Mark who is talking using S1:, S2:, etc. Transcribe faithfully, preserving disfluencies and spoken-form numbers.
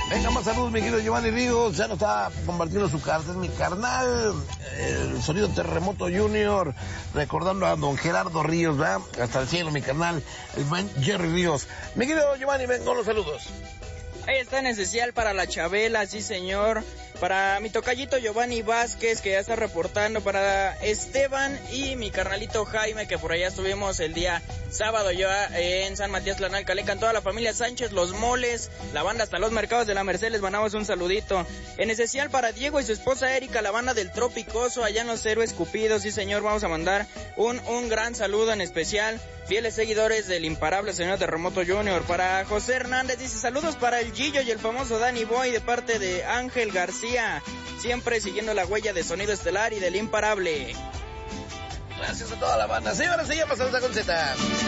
S1: Venga, más saludos, mi querido Giovanni Ríos. Ya nos está compartiendo su carta. Es mi carnal, el Sonido Terremoto Junior. Recordando a don Gerardo Ríos, ¿verdad? Hasta el cielo, mi carnal, el buen Jerry Ríos. Mi querido Giovanni, ven con los saludos.
S2: Ahí está en especial para la Chabela, sí señor. Para mi tocallito Giovanni Vázquez, que ya está reportando. Para Esteban y mi carnalito Jaime, que por allá estuvimos el día sábado ya en San Matías Tlanalcalecan. Toda la familia Sánchez, Los Moles, la banda hasta los mercados de la Merced, les mandamos un saludito. En especial para Diego y su esposa Erika, la banda del Tropicoso, allá en los Héroes Cupidos, sí señor. Vamos a mandar un, un gran saludo en especial. Fieles seguidores del imparable señor Terremoto Junior. Para José Hernández, dice saludos para el Gillo y el famoso Danny Boy de parte de Ángel García, siempre siguiendo la huella de Sonido Estelar y del imparable.
S1: Gracias a toda la banda. Señoras, se llama Salsa con Z.